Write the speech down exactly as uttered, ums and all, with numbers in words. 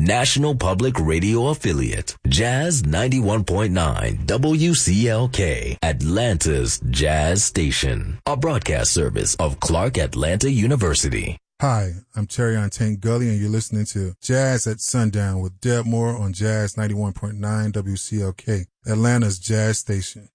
National Public Radio affiliate, Jazz ninety-one point nine W C L K, Atlanta's Jazz Station, a broadcast service of Clark Atlanta University. Hi, I'm Terrion Tank Gully, and you're listening to Jazz at Sundown with Deb Moore on Jazz ninety-one point nine W C L K, Atlanta's Jazz Station.